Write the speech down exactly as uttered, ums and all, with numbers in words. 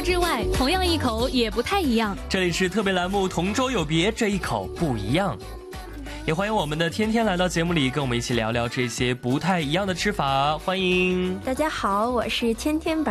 之外，同样一口也不太一样。 这里是特别栏目同州有别，这一口不一样。也欢迎我们的天天来到节目里，跟我们一起聊聊这些不太一样的吃法。欢迎大家好，我是天天